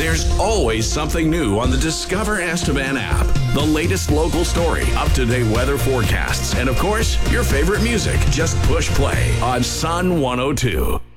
There's always something new on the Discover Estevan app. The latest local story, up-to-date weather forecasts, and of course, your favorite music. Just push play on Sun 102.